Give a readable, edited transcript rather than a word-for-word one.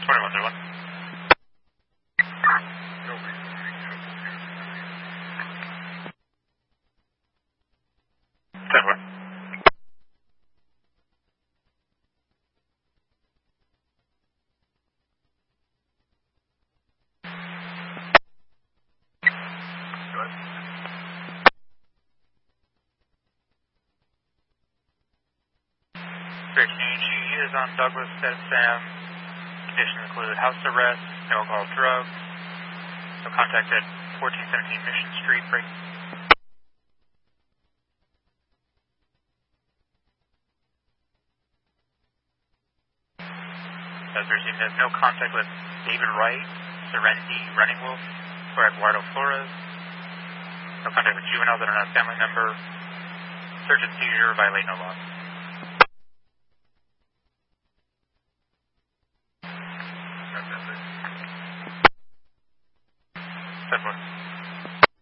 2131. Definitely. Exchange is on Douglas Sam. Conditions include house arrest, no alcohol drugs. So contact at 1417 Mission Street, break. As received has no contact with David Wright, Serenity, Running Wolf, or Eduardo Flores. No contact with juveniles that are not a family member. Search and seizure, violate no laws. That's it.